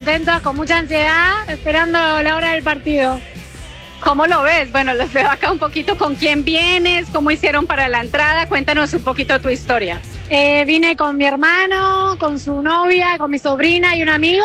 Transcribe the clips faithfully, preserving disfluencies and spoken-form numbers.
atentos, con mucha ansiedad, esperando la hora del partido. ¿Cómo lo ves? Bueno, les veo acá un poquito con quién vienes, cómo hicieron para la entrada. Cuéntanos un poquito tu historia. Eh, vine con mi hermano, con su novia, con mi sobrina y un amigo.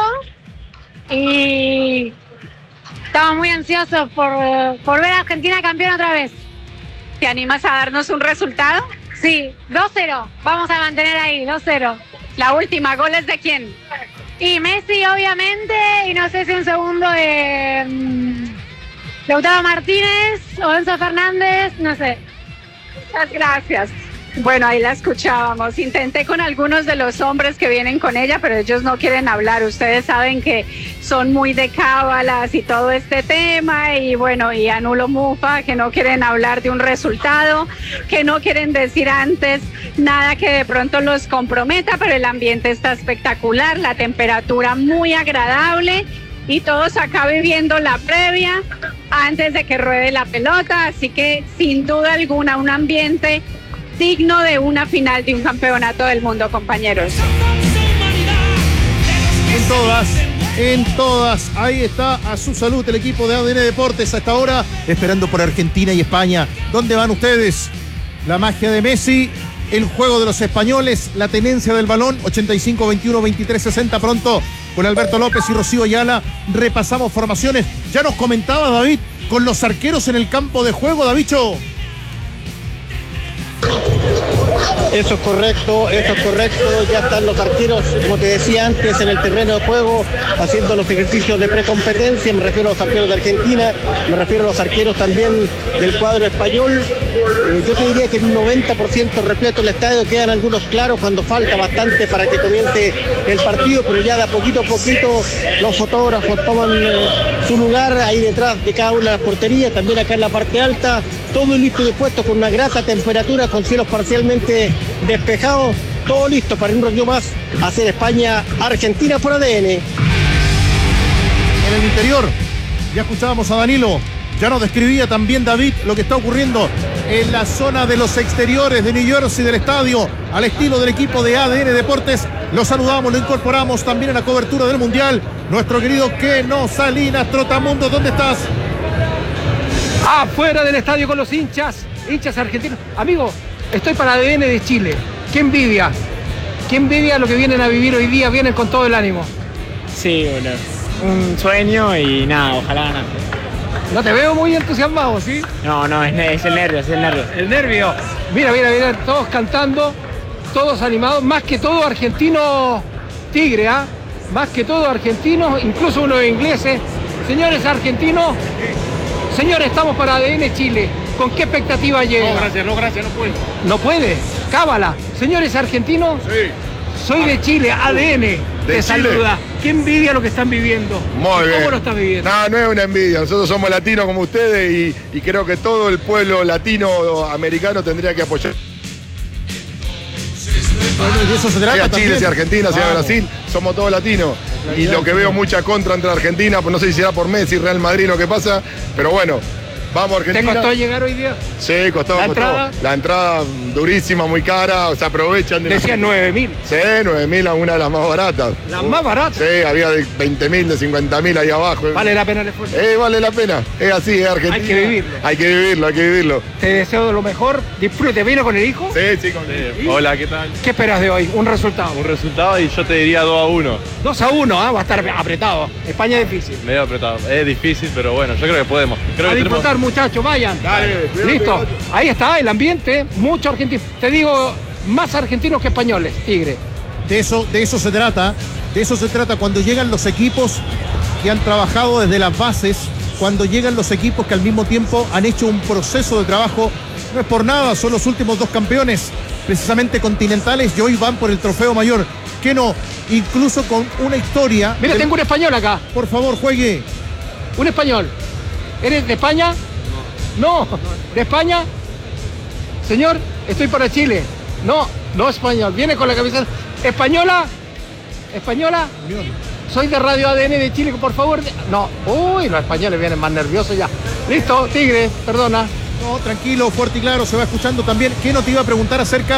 Y estamos muy ansiosos por, por ver a Argentina campeón otra vez. ¿Te animas a darnos un resultado? Sí, dos cero. Vamos a mantener ahí, dos cero. La última, ¿goles de quién? Y Messi, obviamente, y no sé si un segundo de um, Lautaro Martínez o Enzo Fernández, no sé. Muchas gracias. Bueno, ahí la escuchábamos. Intenté con algunos de los hombres que vienen con ella, pero ellos no quieren hablar. Ustedes saben que son muy de cábalas y todo este tema. Y bueno, y Anulo Mufa, que no quieren hablar de un resultado, que no quieren decir antes nada que de pronto los comprometa, pero el ambiente está espectacular, la temperatura muy agradable y todos acá viviendo la previa antes de que ruede la pelota. Así que sin duda alguna un ambiente digno de una final de un campeonato del mundo, compañeros. En todas, en todas, ahí está a su salud el equipo de A D N Deportes a esta hora, esperando por Argentina y España. ¿Dónde van ustedes? La magia de Messi, el juego de los españoles, la tenencia del balón, ochenta y cinco, veintiuno, veintitrés, sesenta pronto, con Alberto López y Rocío Ayala. Repasamos formaciones. Ya nos comentaba David, con los arqueros en el campo de juego, Davicho. Eso es correcto, eso es correcto, ya están los arqueros, como te decía antes, en el terreno de juego, haciendo los ejercicios de precompetencia. Me refiero a los arqueros de Argentina, me refiero a los arqueros también del cuadro español. Eh, yo te diría que en un noventa por ciento repleto el estadio, quedan algunos claros cuando falta bastante para que comience el partido, pero ya de a poquito a poquito los fotógrafos toman eh, su lugar ahí detrás de cada una de las porterías, también acá en la parte alta, todo listo y dispuesto con una grata temperatura, con cielos parcialmente despejados, todo listo para un ratito más hacer España-Argentina por A D N. En el interior, ya escuchábamos a Danilo, ya nos describía también David lo que está ocurriendo en la zona de los exteriores de New Jersey del estadio, al estilo del equipo de A D N Deportes. Lo saludamos, lo incorporamos también en la cobertura del Mundial. Nuestro querido Keno Salinas, Trotamundo, ¿dónde estás? Afuera del estadio con los hinchas, hinchas argentinos. Amigo, estoy para A D N de Chile. ¿Qué envidia? ¿Qué envidia lo que vienen a vivir hoy día? Vienen con todo el ánimo. Sí, boludo. Un sueño y nada, ojalá ganar. No te veo muy entusiasmado, ¿sí? No, no, es, es el nervio, es el nervio. El nervio. Mira, mira, mira, todos cantando, todos animados, más que todo argentinos tigre, ¿ah? ¿eh? Más que todo argentinos, incluso unos ingleses. Señores argentinos, señores, estamos para A D N Chile. ¿Con qué expectativa llega? No, gracias, no, gracias, no puede. ¿No puede? Cábala. Señores argentinos, sí. Soy de Chile, A D N. De te Chile. Saluda. Qué envidia lo que están viviendo. Muy bien. ¿Cómo lo estás viviendo? No, no es una envidia. Nosotros somos latinos como ustedes y, y creo que todo el pueblo latinoamericano tendría que apoyar. Bueno, y eso se trata sea también. Chile, sea Argentina, sea Vamos. Brasil, somos todos latinos. Y lo que veo mucha contra entre Argentina, pues no sé si será por Messi, Real Madrid, lo que pasa, pero bueno, vamos Argentina. ¿Te costó llegar hoy día? Sí, costó, ¿La costó. entrada? La entrada durísima, muy cara, o sea, aprovechan de... Decían nueve mil. Sí, nueve mil a una de las más baratas. ¿Las más baratas? Sí, había de veinte mil, de cincuenta mil ahí abajo. Vale la pena el esfuerzo. Eh, vale la pena, es así, es Argentina. Hay que vivirlo. Hay que vivirlo, hay que vivirlo. Te deseo lo mejor. Disfrute. ¿Vino con el hijo? Sí, sí, con ¿Y? Hola, ¿qué tal? ¿Qué esperas de hoy? Un resultado. Un resultado y yo te diría dos a uno. dos a uno, ¿ah? Va a estar apretado. España es difícil. Medio apretado. Es difícil, pero bueno, yo creo que podemos. Creo A que disfrutar, tenemos... muchachos, vayan. Dale, Listo. Ahí está el ambiente. Mucho argentino. Te digo, más argentinos que españoles, Tigre. De eso, de eso se trata. De eso se trata cuando llegan los equipos que han trabajado desde las bases, cuando llegan los equipos que al mismo tiempo han hecho un proceso de trabajo. No es por nada, son los últimos dos campeones, precisamente continentales, y hoy van por el trofeo mayor. Que no, incluso con una historia. Mira, del... tengo un español acá. Por favor, juegue. Un español. ¿Eres de España? No. no. ¿De España? Señor, estoy para Chile. No, no español. Viene con la camiseta. ¿Española? ¿Española? Soy de Radio A D N de Chile, por favor. No. Uy, los españoles vienen más nerviosos ya. Listo, Tigre, perdona. No, tranquilo, fuerte y claro, se va escuchando también. ¿Qué no te iba a preguntar acerca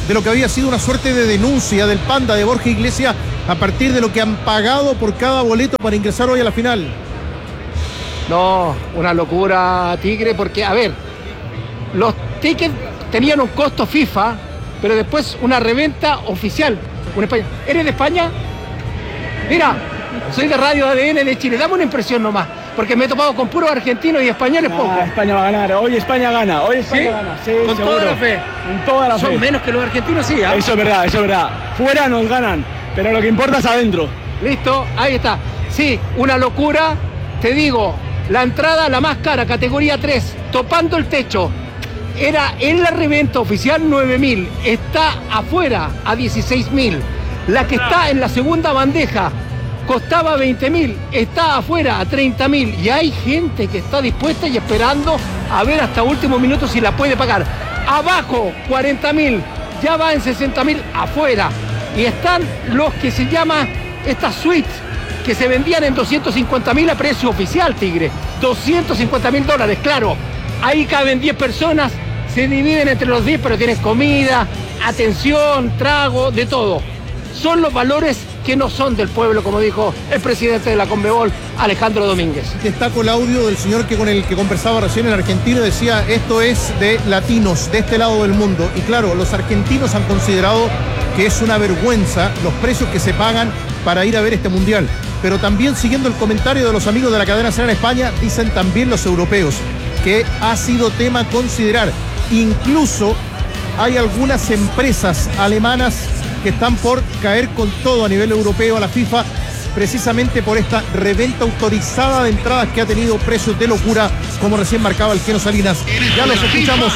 de lo que había sido una suerte de denuncia del Panda de Borja Iglesias a partir de lo que han pagado por cada boleto para ingresar hoy a la final. No, una locura, Tigre, porque, a ver, los tickets tenían un costo FIFA, pero después una reventa oficial. Un España. ¿Eres de España? Mira, soy de Radio A D N de Chile. Dame una impresión nomás, porque me he topado con puros argentinos y españoles No, poco. España va a ganar, hoy España gana, hoy España ¿Sí? gana. Sí, Con seguro. toda la fe. Con toda la Son fe. menos que los argentinos, sí. ¿Ah? Eso es verdad, eso es verdad. Fuera nos ganan, pero lo que importa es adentro. Listo, ahí está. Sí, una locura. Te digo, la entrada la más cara, categoría tres, topando el techo. Era en la reventa oficial nueve mil, está afuera a dieciséis mil. La que está en la segunda bandeja costaba veinte mil, está afuera a treinta mil. Y hay gente que está dispuesta y esperando a ver hasta último minuto si la puede pagar. Abajo, cuarenta mil, ya va en sesenta mil afuera. Y están los que se llaman estas suites, que se vendían en doscientos cincuenta mil a precio oficial, Tigre. doscientos cincuenta mil dólares, claro. Ahí caben diez personas, se dividen entre los diez, pero tienen comida, atención, trago, de todo. Son los valores que no son del pueblo, como dijo el presidente de la Conmebol, Alejandro Domínguez. Destaco el audio del señor que con el que conversaba recién en argentino, decía, esto es de latinos, de este lado del mundo. Y claro, los argentinos han considerado que es una vergüenza los precios que se pagan para ir a ver este mundial. Pero también, siguiendo el comentario de los amigos de la cadena Serena España, dicen también los europeos que ha sido tema a considerar. Incluso hay algunas empresas alemanas que están por caer con todo a nivel europeo a la FIFA, precisamente por esta reventa autorizada de entradas que ha tenido precios de locura, como recién marcaba el Keno Salinas. Ya los escuchamos.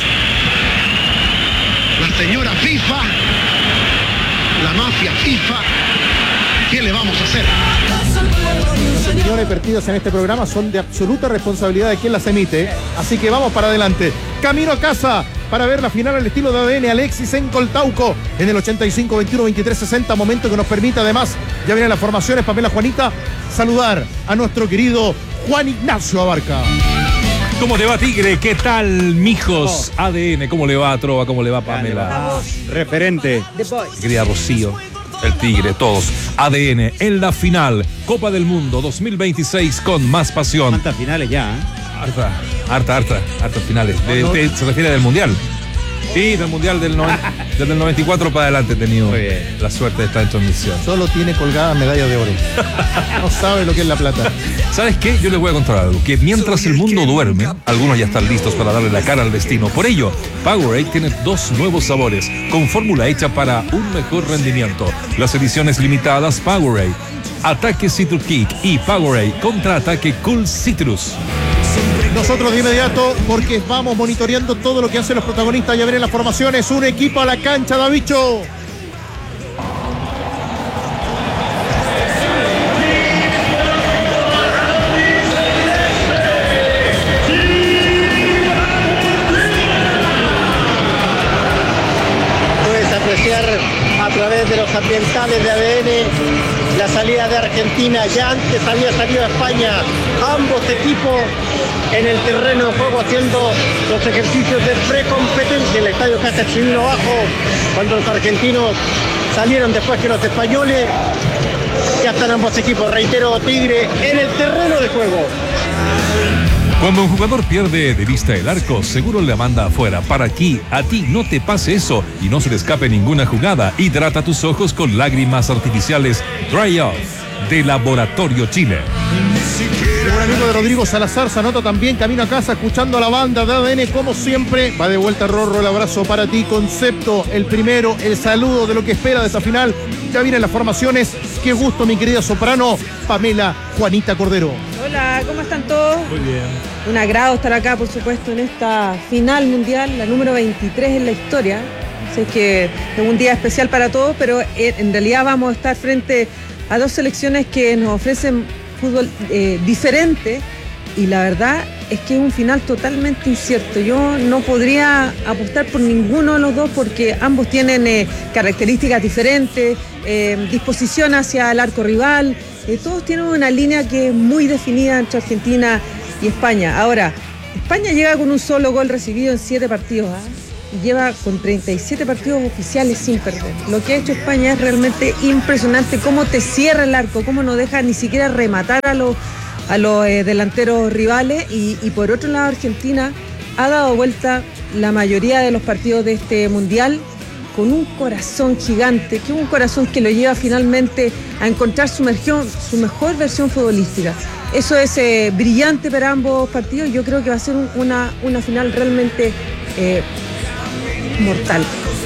La señora FIFA, la mafia FIFA, ¿qué le vamos a hacer? Las opiniones vertidas en este programa son de absoluta responsabilidad de quien las emite, así que vamos para adelante. Camino a casa para ver la final al estilo de A D N. Alexis en Coltauco en el ochenta y cinco, veintiuno, veintitrés, sesenta, momento que nos permite además, ya vienen las formaciones, Pamela, Juanita, saludar a nuestro querido Juan Ignacio Abarca. ¿Cómo le va, Tigre? ¿Qué tal, mijos? A D N, ¿cómo le va, Trova? ¿Cómo le va, Pamela? Referente. Mi querida Rocío, el Tigre, todos. A D N en la final, Copa del Mundo dos mil veintiséis con más pasión. ¿Cuántas finales ya? ¿eh? Harta, harta, harta, hartas finales. De, de, se refiere del Mundial. Sí, del Mundial del noventa, desde el noventa y cuatro para adelante he tenido la suerte de estar en transmisión. Solo tiene colgada medalla de oro. No sabe lo que es la plata. ¿Sabes qué? Yo les voy a contar algo. Que mientras el mundo duerme, algunos ya están listos para darle la cara al destino. Por ello, Powerade tiene dos nuevos sabores, con fórmula hecha para un mejor rendimiento. Las ediciones limitadas Powerade, Ataque Citrus Kick y Powerade Contraataque Cool Citrus. Nosotros de inmediato, porque vamos monitoreando todo lo que hacen los protagonistas. Ya vienen las formaciones, un equipo a la cancha, Davicho. Puedes apreciar a través de los ambientales de A D N la salida de Argentina. Ya antes había salido España. Ambos equipos en el terreno de juego haciendo los ejercicios de precompetencia. El estadio Casa Chivino abajo, cuando los argentinos salieron después que los españoles. Ya están ambos equipos, reitero, Tigre en el terreno de juego. Cuando un jugador pierde de vista el arco, seguro le manda afuera. Para aquí, a ti no te pase eso y no se le escape ninguna jugada. Hidrata tus ojos con lágrimas artificiales Dry Off de Laboratorio Chile. Un amigo de Rodrigo Salazar se anota también camino a casa escuchando a la banda de A D N como siempre. Va de vuelta Rorro, el abrazo para ti. Concepto, el primero, el saludo de lo que espera de esta final. Ya vienen las formaciones. Qué gusto, mi querida soprano Pamela Juanita Cordero. Hola, ¿cómo están todos? Muy bien. Un agrado estar acá, por supuesto, en esta final mundial, la número veintitrés en la historia. Sé que es un día especial para todos, pero en realidad vamos a estar frente a dos selecciones que nos ofrecen fútbol eh, diferente, y la verdad es que es un final totalmente incierto. Yo no podría apostar por ninguno de los dos porque ambos tienen eh, características diferentes, eh, disposición hacia el arco rival, eh, todos tienen una línea que es muy definida entre Argentina y España. Ahora, España llega con un solo gol recibido en siete partidos, ¿eh? y lleva con treinta y siete partidos oficiales sin perder. Lo que ha hecho España es realmente impresionante, cómo te cierra el arco, cómo no deja ni siquiera rematar a los, a los eh, delanteros rivales y, y por otro lado Argentina ha dado vuelta la mayoría de los partidos de este Mundial con un corazón gigante, que es un corazón que lo lleva finalmente a encontrar su, mergión, su mejor versión futbolística. Eso es eh, brillante para ambos partidos. Yo creo que va a ser un, una, una final realmente eh, mortal.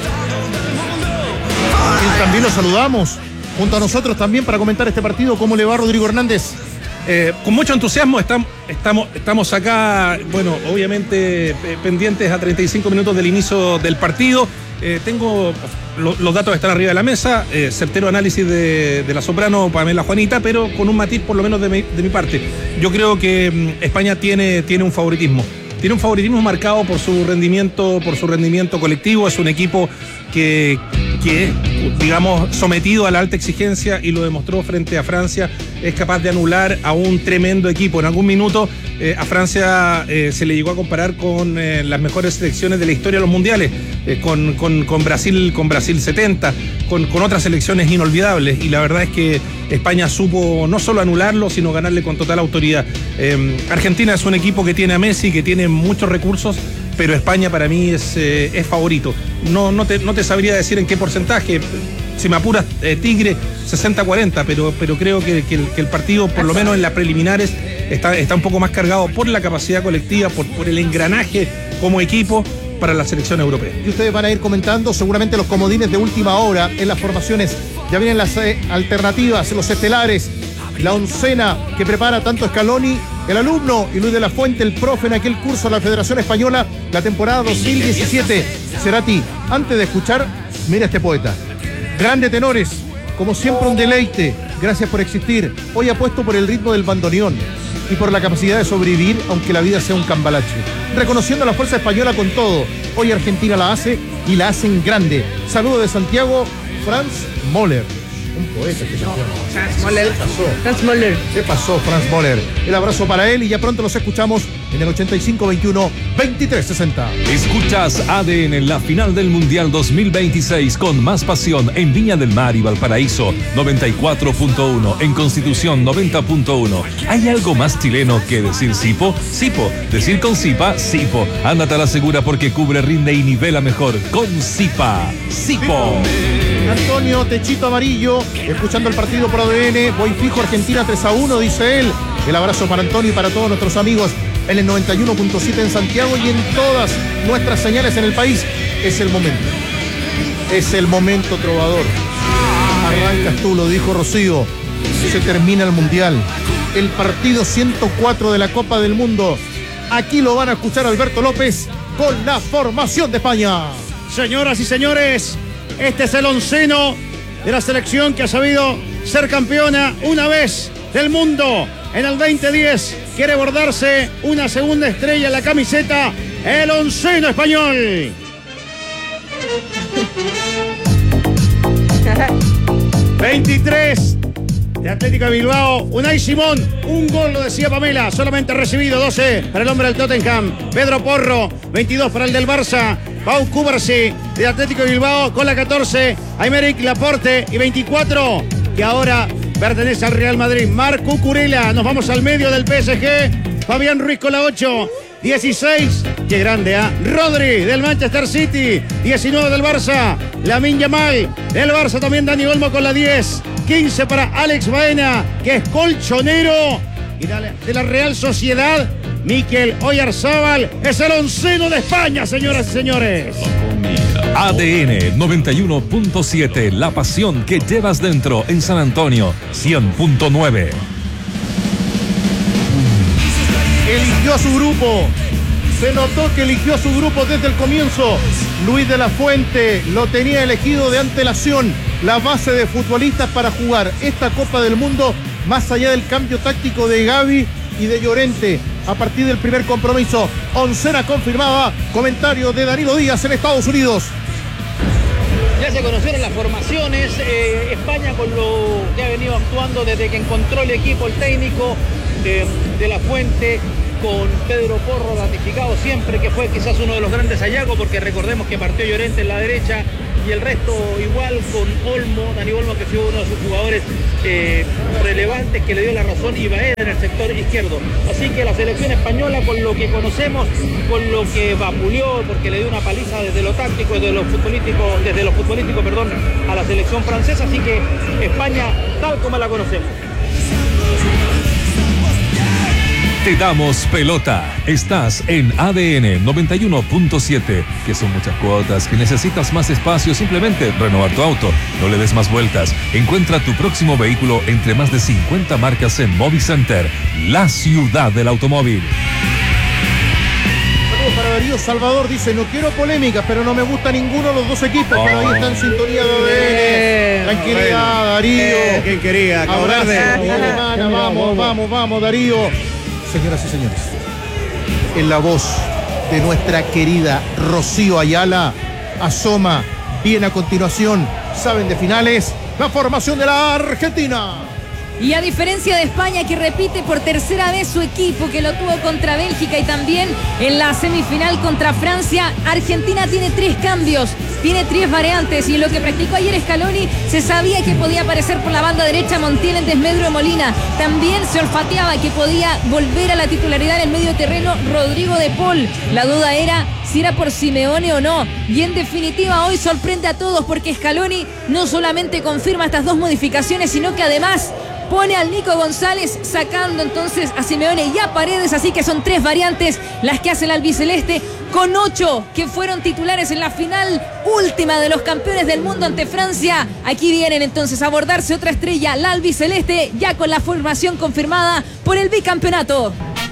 Y también lo saludamos junto a nosotros también para comentar este partido. ¿Cómo le va, Rodrigo Hernández? Eh, con mucho entusiasmo estamos, estamos, estamos acá, bueno, obviamente eh, pendientes a treinta y cinco minutos del inicio del partido. Eh, tengo lo, los datos están arriba de la mesa, eh, certero análisis de, de la soprano Pamela Juanita, pero con un matiz por lo menos de mi, de mi parte. Yo creo que mm, España tiene, tiene un favoritismo. Tiene un favoritismo marcado por su rendimiento, por su rendimiento colectivo. Es un equipo que, que, digamos, sometido a la alta exigencia, y lo demostró frente a Francia, es capaz de anular a un tremendo equipo. En algún minuto eh, a Francia eh, se le llegó a comparar con eh, las mejores selecciones de la historia de los mundiales, eh, con, con, con Brasil, con Brasil setenta, con, con otras selecciones inolvidables, y la verdad es que España supo no solo anularlo, sino ganarle con total autoridad. Eh, Argentina es un equipo que tiene a Messi, que tiene muchos recursos, pero España para mí es, eh, es favorito. No, no, te, no te sabría decir en qué porcentaje. Si me apuras, eh, Tigre sesenta cuarenta, pero, pero creo que, que, el, que el partido, por lo menos en las preliminares, está, está un poco más cargado por la capacidad colectiva, por, por el engranaje como equipo para la selección europea. Y ustedes van a ir comentando seguramente los comodines de última hora en las formaciones. Ya vienen las eh, alternativas, los estelares, la oncena que prepara tanto Scaloni, el alumno, y Luis de la Fuente, el profe, en aquel curso de la Federación Española, la temporada dos mil diecisiete. Cerati, antes de escuchar, mira este poeta. Grandes tenores, como siempre un deleite. Gracias por existir. Hoy apuesto por el ritmo del bandoneón y por la capacidad de sobrevivir aunque la vida sea un cambalache. Reconociendo a la fuerza española con todo. Hoy Argentina la hace y la hacen grande. Saludo de Santiago, Franz Moller. Un poeta que se llama Franz Moller. ¿Qué pasó? Franz Moller. ¿Qué pasó, Franz Moller? El abrazo para él y ya pronto nos escuchamos en el ochenta y cinco veintiuno veintitrés sesenta. Escuchas A D N en la final del Mundial dos mil veintiséis con más pasión en Viña del Mar y Valparaíso noventa y cuatro punto uno, en Constitución noventa punto uno. ¿Hay algo más chileno que decir Sipo? Sipo. Decir con Sipa, Sipo. Ándate a la segura porque cubre, rinde y nivela mejor con Sipa. Sipo. Antonio Techito Amarillo, escuchando el partido por A D N. Voy fijo, Argentina tres a uno, dice él. El abrazo para Antonio y para todos nuestros amigos en el noventa y uno punto siete en Santiago y en todas nuestras señales en el país. Es el momento. Es el momento, trovador. Arrancas tú, lo dijo Rocío. Se termina el Mundial. El partido ciento cuatro de la Copa del Mundo. Aquí lo van a escuchar Alberto López con la formación de España. Señoras y señores, este es el onceno de la selección que ha sabido ser campeona una vez del mundo. En el veinte diez quiere bordarse una segunda estrella en la camiseta, el onceno español. veintitrés de Atlético de Bilbao, Unai Simón, un gol, lo decía Pamela, solamente recibido. Doce para el hombre del Tottenham, Pedro Porro. Veintidós para el del Barça, Pau Cubarsí de Atlético de Bilbao con la catorce, Aymeric Laporte. Y veinticuatro, que ahora pertenece al Real Madrid, Marc Cucurella. Nos vamos al medio del P S G, Fabián Ruiz con la ocho. dieciséis, qué grande, ¿ah? ¿eh? Rodri del Manchester City. diecinueve del Barça, Lamine Yamal del Barça, también Dani Olmo con la diez. quince para Alex Baena, que es colchonero. Y de la Real Sociedad, Mikel Oyarzábal. Es el onceno de España, señoras y señores. A D N noventa y uno punto siete, la pasión que llevas dentro en San Antonio, cien punto nueve. Eligió a su grupo. Se notó que eligió a su grupo desde el comienzo. Luis de la Fuente lo tenía elegido de antelación. La base de futbolistas para jugar esta Copa del Mundo, más allá del cambio táctico de Gavi y de Llorente. A partir del primer compromiso, oncena confirmada. Comentario de Danilo Díaz en Estados Unidos. Ya se conocieron las formaciones. eh, España con lo que ha venido actuando desde que encontró el equipo, el técnico de, de la Fuente, con Pedro Porro ratificado siempre, que fue quizás uno de los grandes hallazgos, porque recordemos que partió Llorente en la derecha y el resto igual con Olmo, Dani Olmo, que fue uno de sus jugadores eh, relevantes, que le dio la razón, y Baena en el sector izquierdo. Así que la selección española, con lo que conocemos, con lo que vapuleó, porque le dio una paliza desde lo táctico, desde lo futbolístico, desde lo futbolístico, perdón, a la selección francesa. Así que España tal como la conocemos. Te damos pelota. Estás en A D N noventa y uno punto siete. Que son muchas cuotas, que necesitas más espacio, simplemente renovar tu auto. No le des más vueltas. Encuentra tu próximo vehículo entre más de cincuenta marcas en Movicenter, la ciudad del automóvil. Saludos para Darío Salvador, dice: no quiero polémicas, pero no me gusta ninguno de los dos equipos, oh. pero ahí está en sintonía de A D N. Tranquilidad, bueno. Darío. Eh, ¿Quién quería? Abrazo, de... alemana, vamos, vamos, vamos, Darío. Señoras y señores, en la voz de nuestra querida Rocío Ayala, asoma bien a continuación, saben de finales, la formación de la Argentina. Y a diferencia de España, que repite por tercera vez su equipo, que lo tuvo contra Bélgica y también en la semifinal contra Francia, Argentina tiene tres cambios, tiene tres variantes, y en lo que practicó ayer Scaloni se sabía que podía aparecer por la banda derecha Montiel en desmedro de Molina. También se olfateaba que podía volver a la titularidad en el medio terreno Rodrigo de Paul. La duda era si era por Simeone o no. Y en definitiva hoy sorprende a todos, porque Scaloni no solamente confirma estas dos modificaciones, sino que además pone al Nico González, sacando entonces a Simeone y a Paredes. Así que son tres variantes las que hace el albiceleste, con ocho que fueron titulares en la final última de los campeones del mundo ante Francia. Aquí vienen entonces a abordarse otra estrella, la albiceleste, ya con la formación confirmada por el bicampeonato.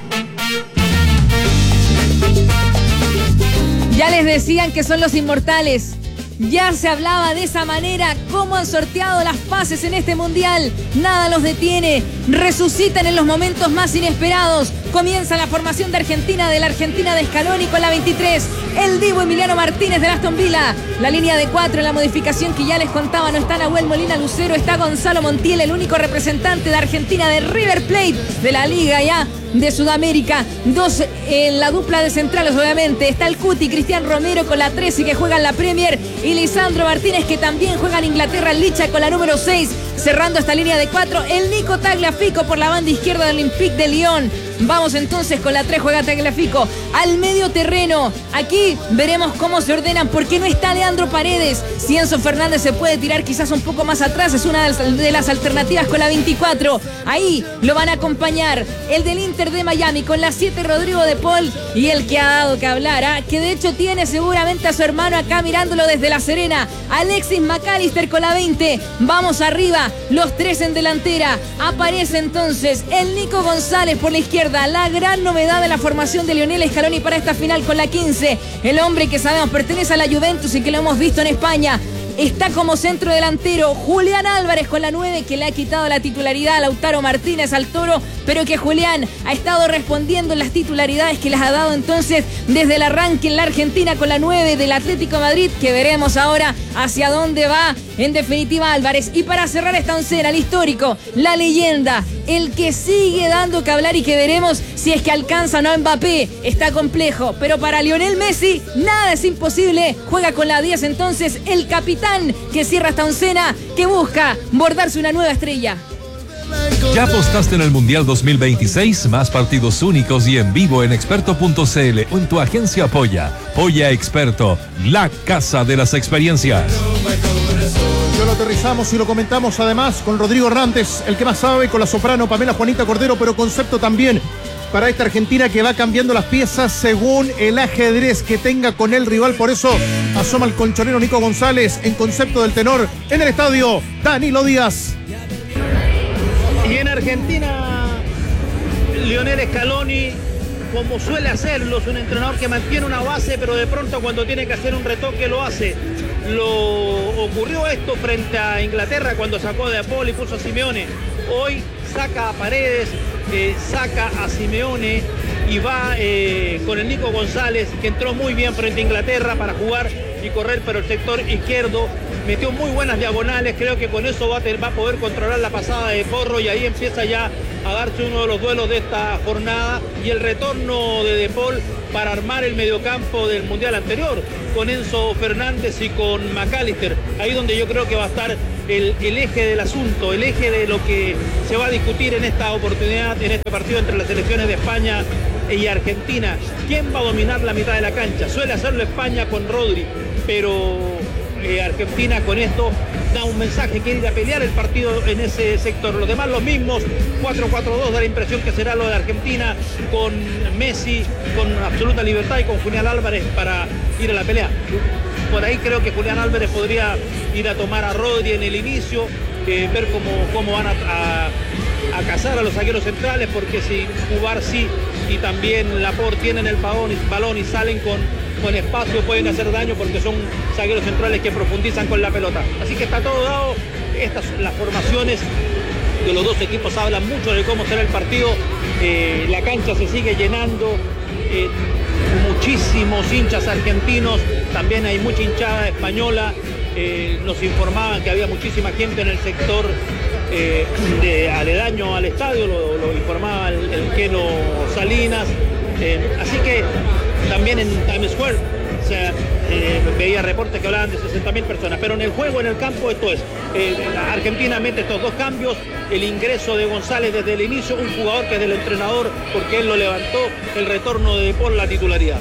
Ya les decían que son los inmortales. Ya se hablaba de esa manera. Cómo han sorteado las fases en este mundial. Nada los detiene. Resucitan en los momentos más inesperados. Comienza la formación de Argentina, de la Argentina de Scaloni, con la veintitrés. El Divo Emiliano Martínez de Aston Villa. La línea de cuatro en la modificación que ya les contaba. No está Nahuel Molina Lucero, está Gonzalo Montiel, el único representante de Argentina de River Plate, de la Liga ya de Sudamérica. Dos en la dupla de centrales, obviamente. Está el Cuti, Cristian Romero con la trece, que juega en la Premier, y Lisandro Martínez, que también juega en Inglaterra, el Licha con la número seis. Cerrando esta línea de cuatro, el Nico Tagliafico por la banda izquierda del Olympique de Lyon. Vamos entonces con la tres, juega Tagliafico al medio terreno. Aquí veremos cómo se ordenan, porque no está Leandro Paredes. Si Enzo Fernández se puede tirar quizás un poco más atrás, es una de las alternativas con la veinticuatro. Ahí lo van a acompañar el del Inter de Miami con la siete, Rodrigo de Paul, y el que ha dado que hablar, ¿eh? que de hecho tiene seguramente a su hermano acá mirándolo desde La Serena, Alexis McAllister con la veinte. Vamos arriba, los tres en delantera. Aparece entonces el Nico González por la izquierda, la gran novedad de la formación de Lionel Scaloni para esta final con la quince. El hombre que sabemos pertenece a la Juventus y que lo hemos visto en España. Está como centro delantero Julián Álvarez con la nueve, que le ha quitado la titularidad a Lautaro Martínez, al Toro, pero que Julián ha estado respondiendo en las titularidades que les ha dado entonces desde el arranque en la Argentina con la nueve del Atlético de Madrid, que veremos ahora hacia dónde va en definitiva Álvarez. Y para cerrar esta oncena, el histórico, la leyenda, el que sigue dando que hablar y que veremos si es que alcanza o no a Mbappé. Está complejo, pero para Lionel Messi nada es imposible. Juega con la diez entonces el capitán, que cierra esta oncena, que busca bordarse una nueva estrella. ¿Ya apostaste en el Mundial dos mil veintiséis? Más partidos únicos y en vivo en experto punto c l o en tu agencia Polla. Polla Experto, la casa de las experiencias. Yo lo aterrizamos y lo comentamos además con Rodrigo Hernández, el que más sabe, con la soprano Pamela Juanita Cordero, pero concepto también para esta Argentina que va cambiando las piezas según el ajedrez que tenga con el rival. Por eso asoma el colchonero Nico González en concepto del tenor en el estadio Danilo Díaz. Y en Argentina, Lionel Scaloni, como suele hacerlo, es un entrenador que mantiene una base, pero de pronto cuando tiene que hacer un retoque lo hace. Lo ocurrió esto frente a Inglaterra cuando sacó de Paul y puso a Simeone. Hoy saca a Paredes, eh, saca a Simeone y va eh, con el Nico González, que entró muy bien frente a Inglaterra para jugar y correr por el sector izquierdo. metió muy buenas diagonales, creo que con eso va a, tener, va a poder controlar la pasada de Porro y ahí empieza ya a darse uno de los duelos de esta jornada y el retorno de De Paul para armar el mediocampo del Mundial anterior, con Enzo Fernández y con McAllister, ahí donde yo creo que va a estar el, el eje del asunto, el eje de lo que se va a discutir en esta oportunidad, en este partido entre las selecciones de España y Argentina. ¿Quién va a dominar la mitad de la cancha? Suele hacerlo España con Rodri, pero eh, Argentina con esto da un mensaje, quiere ir a pelear el partido en ese sector. Los demás los mismos, cuatro cuatro dos da la impresión que será lo de Argentina, con Messi, con absoluta libertad y con Julián Álvarez para ir a la pelea. Por ahí creo que Julián Álvarez podría ir a tomar a Rodri en el inicio, eh, ver cómo, cómo van a, a, a cazar a los zagueros centrales, porque si Cubarsí y también Laporte tienen el balón y, balón y salen con, con espacio, pueden hacer daño porque son zagueros centrales que profundizan con la pelota. Así que está todo dado. Estas, las formaciones de los dos equipos hablan mucho de cómo será el partido. Eh, la cancha se sigue llenando. Eh, muchísimos hinchas argentinos, también hay mucha hinchada española. Eh, nos informaban que había muchísima gente en el sector eh, de aledaño al estadio, lo, lo informaba el, el Keno Salinas. Eh, así que también en Times Square o sea, eh, veía reportes que hablaban de sesenta mil personas, pero en el juego, en el campo, esto es, eh, Argentina mete estos dos cambios, el ingreso de González desde el inicio, un jugador que es del entrenador porque él lo levantó, el retorno de por la titularidad.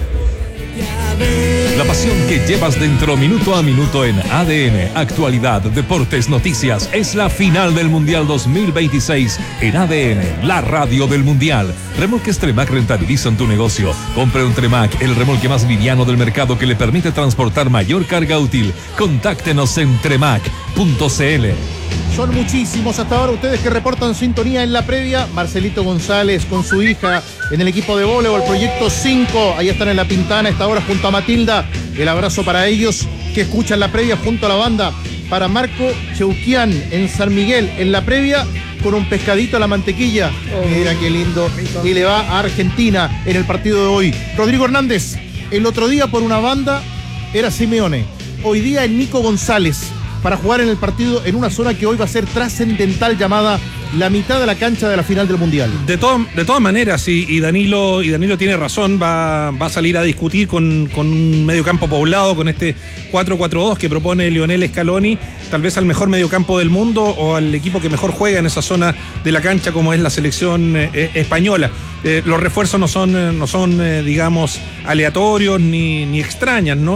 La pasión que llevas dentro minuto a minuto en A D N, actualidad, deportes, noticias, es la final del Mundial dos mil veintiséis en A D N, la radio del Mundial. Remolques Tremac rentabilizan tu negocio. Compre un Tremac, el remolque más liviano del mercado que le permite transportar mayor carga útil. Contáctenos en tremac punto c l. Son muchísimos hasta ahora ustedes que reportan sintonía en la previa. Marcelito González con su hija en el equipo de voleibol, Proyecto cinco. Ahí están en la Pintana esta hora junto a Matilda. El abrazo para ellos que escuchan la previa junto a la banda. Para Marco Cheuquian en San Miguel en la previa con un pescadito a la mantequilla. Oh, mira qué lindo. Y le va a Argentina en el partido de hoy. Rodrigo Hernández, el otro día por una banda era Simeone. Hoy día el Nico González, para jugar en el partido en una zona que hoy va a ser trascendental, llamada la mitad de la cancha de la final del Mundial. De, todo, de todas maneras, y, y, Danilo, y Danilo tiene razón, va, va a salir a discutir con, con un mediocampo poblado, con este cuatro cuatro dos que propone Lionel Scaloni, tal vez al mejor mediocampo del mundo o al equipo que mejor juega en esa zona de la cancha como es la selección eh, española. Eh, los refuerzos no son, no son eh, digamos, aleatorios ni, ni extrañas, ¿no?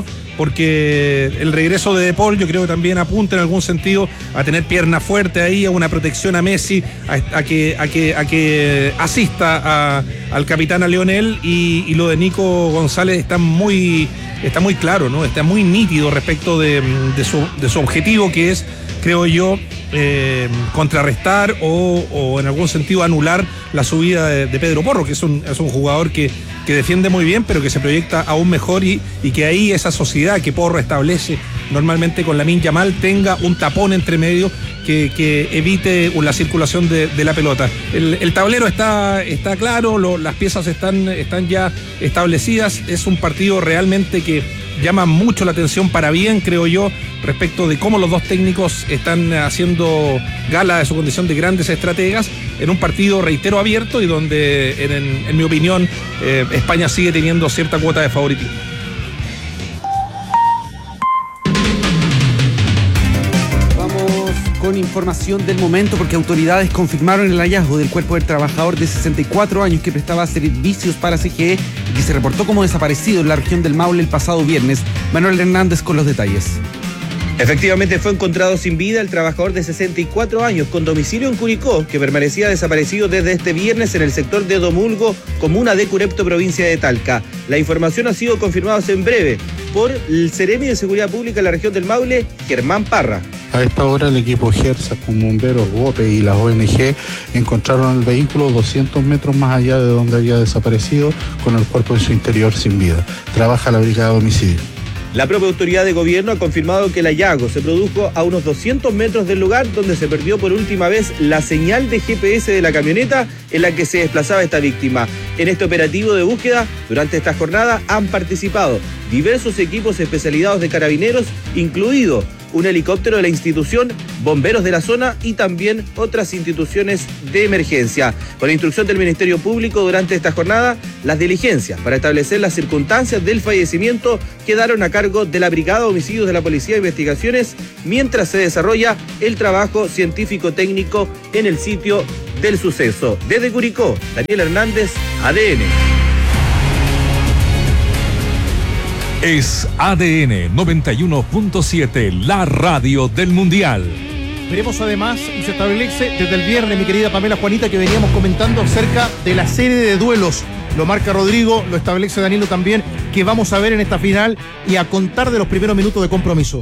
Porque el regreso de De Paul yo creo que también apunta en algún sentido a tener pierna fuerte ahí, a una protección a Messi, a, a, que, a, que, a que asista a, al capitán, a Lionel, y, y lo de Nico González está muy, está muy claro, ¿no? Está muy nítido respecto de, de, su, de su objetivo, que es, creo yo, eh, contrarrestar o, o en algún sentido anular la subida de, de Pedro Porro, que es un, es un jugador que, que defiende muy bien, pero que se proyecta aún mejor, y, y que ahí esa sociedad que Porro establece normalmente con Lamine Yamal tenga un tapón entre medio que, que evite la circulación de, de la pelota. El, el tablero está, está claro, lo, las piezas están, están ya establecidas. Es un partido realmente que llama mucho la atención para bien, creo yo, respecto de cómo los dos técnicos están haciendo gala de su condición de grandes estrategas en un partido, reitero, abierto, y donde, en, en, en mi opinión, eh, España sigue teniendo cierta cuota de favoritismo. Con información del momento, porque autoridades confirmaron el hallazgo del cuerpo del trabajador de sesenta y cuatro años que prestaba servicios para C G E y que se reportó como desaparecido en la región del Maule el pasado viernes. Manuel Hernández con los detalles. Efectivamente fue encontrado sin vida el trabajador de sesenta y cuatro años con domicilio en Curicó, que permanecía desaparecido desde este viernes en el sector de Domulgo, comuna de Curepto, provincia de Talca. La información ha sido confirmada hace en breve por el Seremi de Seguridad Pública en la región del Maule, Germán Parra. A esta hora el equipo GERSA con bomberos, GOPE y las O N G encontraron el vehículo doscientos metros más allá de donde había desaparecido, con el cuerpo en su interior sin vida. Trabaja la brigada de homicidio. La propia autoridad de gobierno ha confirmado que el hallazgo se produjo a unos doscientos metros del lugar donde se perdió por última vez la señal de G P S de la camioneta en la que se desplazaba esta víctima. En este operativo de búsqueda, durante esta jornada, han participado diversos equipos especializados de carabineros, incluido un helicóptero de la institución, bomberos de la zona y también otras instituciones de emergencia. Por instrucción del Ministerio Público, durante esta jornada, las diligencias para establecer las circunstancias del fallecimiento quedaron a cargo de la Brigada de Homicidios de la Policía de Investigaciones, mientras se desarrolla el trabajo científico-técnico en el sitio del suceso. Desde Curicó, Daniel Hernández, A D N. Es A D N noventa y uno punto siete, la radio del Mundial. Veremos además, y se establece desde el viernes, mi querida Pamela Juanita, que veníamos comentando acerca de la serie de duelos. Lo marca Rodrigo, lo establece Danilo también, que vamos a ver en esta final y a contar de los primeros minutos de compromiso.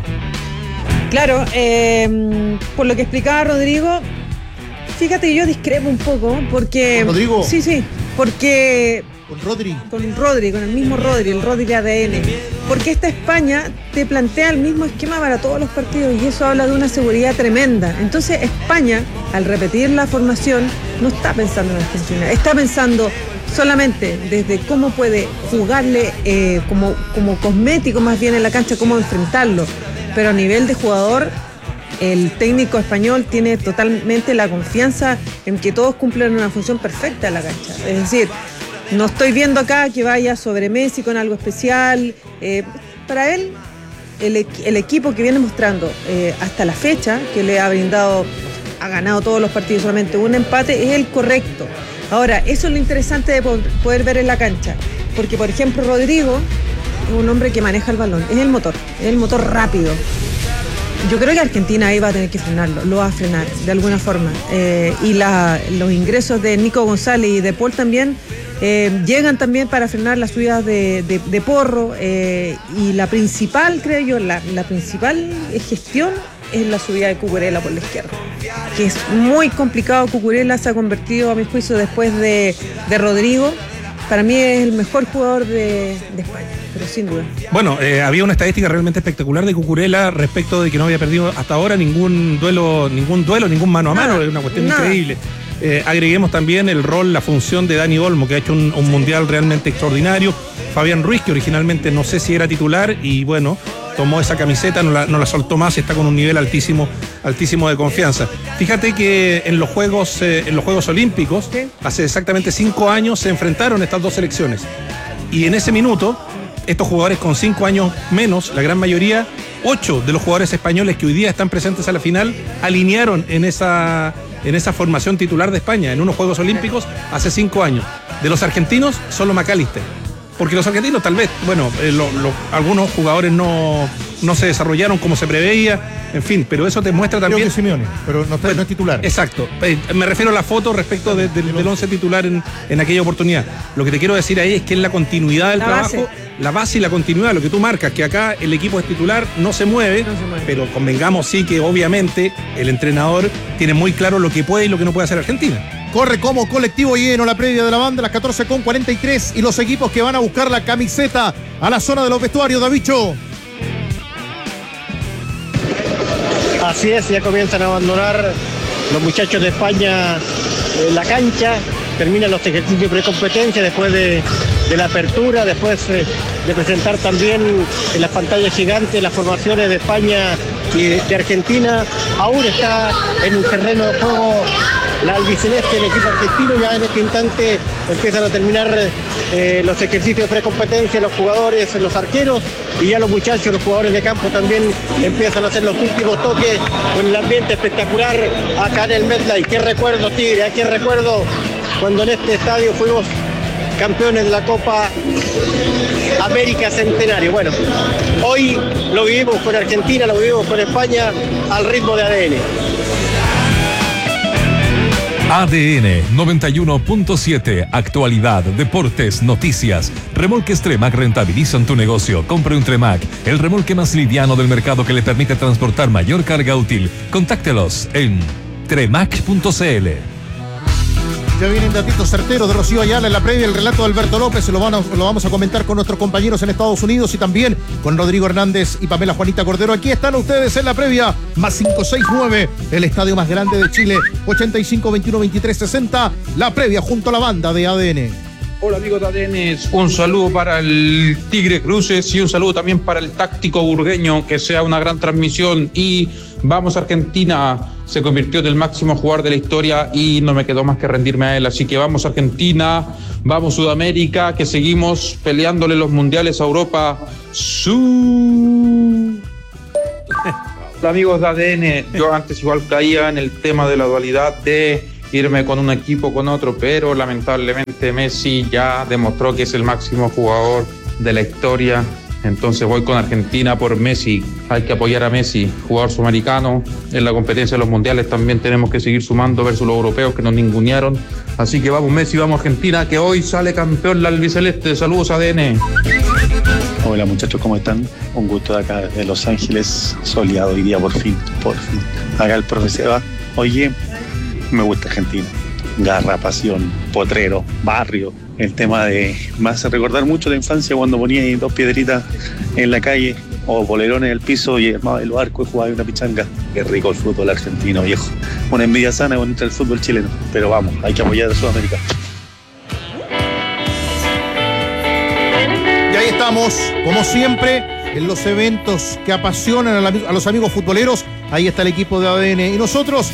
Claro, eh, por lo que explicaba Rodrigo, fíjate que yo discrepo un poco, porque... ¿Con Rodrigo? Sí, sí, porque... Con Rodri. Con Rodri, con el mismo Rodri, el Rodri A D N. Porque esta España te plantea el mismo esquema para todos los partidos y eso habla de una seguridad tremenda. Entonces España, al repetir la formación, no está pensando en Argentina, está pensando solamente desde cómo puede jugarle eh, como, como cosmético más bien en la cancha, cómo enfrentarlo. Pero a nivel de jugador, el técnico español tiene totalmente la confianza en que todos cumplen una función perfecta en la cancha. Es decir, no estoy viendo acá que vaya sobre Messi con algo especial. Eh, para él, el, el equipo que viene mostrando eh, hasta la fecha, que le ha brindado, ha ganado todos los partidos, solamente un empate, es el correcto. Ahora, eso es lo interesante de poder ver en la cancha. Porque, por ejemplo, Rodrigo es un hombre que maneja el balón, es el motor, es el motor rápido. Yo creo que Argentina ahí va a tener que frenarlo, lo va a frenar de alguna forma. Eh, y la, los ingresos de Nico González y de Paul también eh, llegan también para frenar las subidas de, de, de Porro. Eh, y la principal, creo yo, la, la principal gestión es la subida de Cucurella por la izquierda. Que es muy complicado. Cucurella se ha convertido, a mi juicio, después de, de Rodrigo. Para mí es el mejor jugador de, de España, pero sin duda. Bueno, eh, había una estadística realmente espectacular de Cucurella respecto de que no había perdido hasta ahora ningún duelo, ningún duelo, ningún mano a mano, es una cuestión nada. increíble. Eh, agreguemos también el rol, la función de Dani Olmo, que ha hecho un, un mundial realmente extraordinario. Fabián Ruiz, que originalmente no sé si era titular y bueno, tomó esa camiseta, no la, no la soltó más y está con un nivel altísimo, altísimo de confianza. Fíjate que en los Juegos, eh, en los Juegos Olímpicos, ¿sí? hace exactamente cinco años se enfrentaron estas dos selecciones. Y en ese minuto, estos jugadores con cinco años menos, la gran mayoría, ocho de los jugadores españoles que hoy día están presentes a la final, alinearon en esa, en esa formación titular de España, en unos Juegos Olímpicos, hace cinco años. De los argentinos, solo McAllister. Porque los argentinos tal vez, bueno, eh, lo, lo, algunos jugadores no, no se desarrollaron como se preveía, en fin, pero eso te muestra también... Creo que Simeone, pero no, está, no es titular. Exacto, eh, me refiero a la foto respecto de, de, del once titular en, en aquella oportunidad. Lo que te quiero decir ahí es que es la continuidad del la trabajo, base. la base y la continuidad, lo que tú marcas, que acá el equipo es titular, no se mueve, no se mueve. Pero convengamos sí que obviamente el entrenador tiene muy claro lo que puede y lo que no puede hacer Argentina. Corre como colectivo lleno la previa de la banda, las catorce con cuarenta y tres, y los equipos que van a buscar la camiseta a la zona de los vestuarios, Davicho. Así es, ya comienzan a abandonar los muchachos de España en la cancha, terminan los ejercicios precompetencia después de, de la apertura, después eh, de presentar también en las pantallas gigantes las formaciones de España y de Argentina. Aún está en un terreno de juego la albiceleste, el equipo argentino. Ya en este instante empiezan a terminar eh, los ejercicios de precompetencia, los jugadores, los arqueros, y ya los muchachos, los jugadores de campo también empiezan a hacer los últimos toques con el ambiente espectacular acá en el MetLife. Qué recuerdo, Tigre, qué recuerdo cuando en este estadio fuimos campeones de la Copa América Centenario. Bueno, hoy lo vivimos con Argentina, lo vivimos con España al ritmo de A D N. A D N noventa y uno punto siete, actualidad, deportes, noticias. Remolques Tremac rentabilizan tu negocio. Compre un Tremac, el remolque más liviano del mercado que le permite transportar mayor carga útil. Contáctelos en tremac punto c l. Ya vienen datitos certeros de Rocío Ayala en la previa, el relato de Alberto López, lo, van a, lo vamos a comentar con nuestros compañeros en Estados Unidos y también con Rodrigo Hernández y Pamela Juanita Cordero. Aquí están ustedes en la previa, más cinco seis nueve, el estadio más grande de Chile, ochenta y cinco, veintiuno, veintitrés, sesenta, la previa junto a la banda de A D N. Hola amigos de A D N, un saludo para el Tigre Cruces y un saludo también para el táctico burgueño, que sea una gran transmisión y vamos Argentina, se convirtió en el máximo jugador de la historia y no me quedó más que rendirme a él, así que vamos Argentina, vamos Sudamérica, que seguimos peleándole los mundiales a Europa. ¡Su! Hola amigos de A D N, yo antes igual caía en el tema de la dualidad de irme con un equipo o con otro, pero lamentablemente Messi ya demostró que es el máximo jugador de la historia, entonces voy con Argentina por Messi. Hay que apoyar a Messi, jugador sudamericano, en la competencia de los mundiales también tenemos que seguir sumando versus los europeos que nos ningunearon, así que vamos Messi, vamos Argentina, que hoy sale campeón la albiceleste. Saludos A D N. Hola muchachos, ¿cómo están? Un gusto de acá de Los Ángeles, soleado hoy día por fin, por fin. Acá el profe Seba. Oye, me gusta Argentina. Garra, pasión, potrero, barrio. El tema de... me hace recordar mucho la infancia cuando ponía ahí dos piedritas en la calle o polerones en el piso y armaba el barco y jugaba una pichanga. Qué rico el fútbol argentino, viejo. Una envidia sana contra el fútbol chileno. Pero vamos, hay que apoyar a Sudamérica. Y ahí estamos, como siempre, en los eventos que apasionan a los amigos futboleros. Ahí está el equipo de A D N. Y nosotros,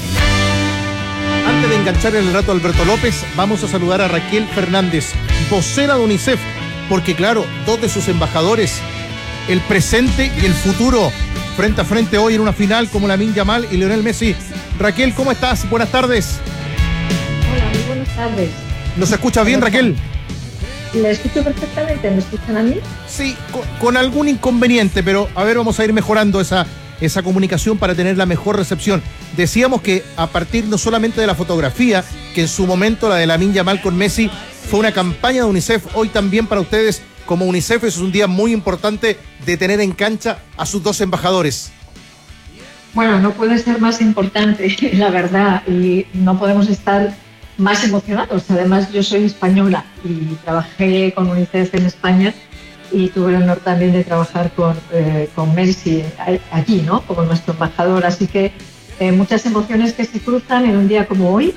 antes de enganchar el relato a Alberto López, vamos a saludar a Raquel Fernández, vocera de UNICEF, porque claro, dos de sus embajadores, el presente y el futuro, frente a frente hoy en una final como Lamine Yamal y Lionel Messi. Raquel, ¿cómo estás? Buenas tardes. Hola, muy buenas tardes. ¿Nos escuchas bien, Raquel? ¿La escucho perfectamente? ¿Me escuchan a mí? Sí, con, con algún inconveniente, pero a ver, vamos a ir mejorando esa, esa comunicación para tener la mejor recepción. Decíamos que a partir no solamente de la fotografía, que en su momento la de Lamine Yamal con Messi fue una campaña de UNICEF, hoy también para ustedes como UNICEF es un día muy importante de tener en cancha a sus dos embajadores. Bueno, no puede ser más importante, la verdad, y no podemos estar más emocionados. Además, yo soy española y trabajé con UNICEF en España y tuve el honor también de trabajar con, eh, con Messi allí, ¿no? Como nuestro embajador. Así que eh, muchas emociones que se cruzan en un día como hoy.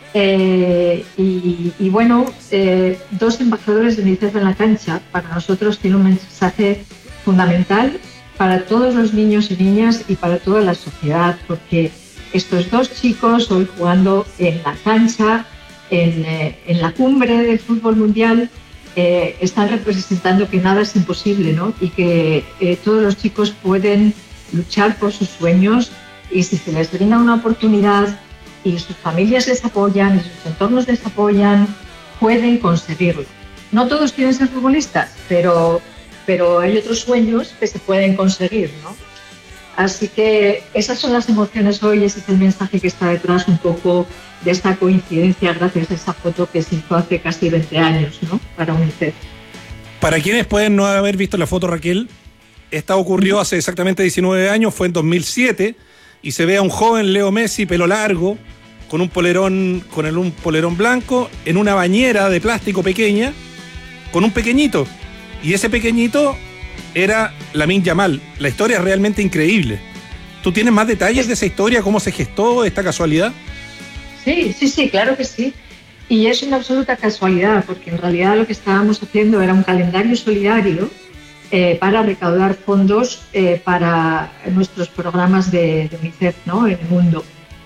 Eh, y, y bueno, eh, dos embajadores de UNICEF en la cancha, para nosotros tiene un mensaje fundamental para todos los niños y niñas y para toda la sociedad, porque estos dos chicos hoy jugando en la cancha, en, eh, en la cumbre del fútbol mundial, eh, están representando que nada es imposible, ¿no? Y que eh, todos los chicos pueden luchar por sus sueños y si se les brinda una oportunidad y sus familias les apoyan y sus entornos les apoyan, pueden conseguirlo. No todos quieren ser futbolistas, pero, pero hay otros sueños que se pueden conseguir, ¿no? Así que esas son las emociones hoy, ese es el mensaje que está detrás un poco de esta coincidencia gracias a esa foto que se hizo hace casi veinte años, ¿no? Para UNICEF. Para quienes pueden no haber visto la foto, Raquel, esta ocurrió hace exactamente diecinueve años, fue en dos mil siete, y se ve a un joven Leo Messi, pelo largo, con un polerón, con el, un polerón blanco, en una bañera de plástico pequeña, con un pequeñito. Y ese pequeñito era Lamine Yamal. La historia es realmente increíble. ¿Tú tienes más detalles de esa historia? ¿Cómo se gestó esta casualidad? Sí, sí, sí, claro que sí. Y es una absoluta casualidad, porque en realidad lo que estábamos haciendo era un calendario solidario eh, para recaudar fondos eh, para nuestros programas de, de UNICEF, ¿no? En el mundo.